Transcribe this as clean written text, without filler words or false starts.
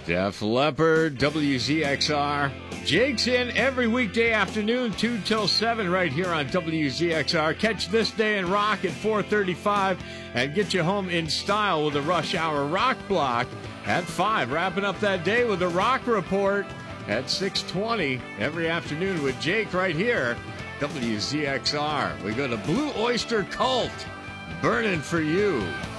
Def Leppard, WZXR. Jake's in every weekday afternoon, 2 till 7, right here on WZXR. Catch This Day in Rock at 4:35 and get you home in style with a Rush Hour Rock Block at 5. Wrapping up that day with a Rock Report at 6:20 every afternoon with Jake right here, WZXR. We go to Blue Oyster Cult, Burning for You.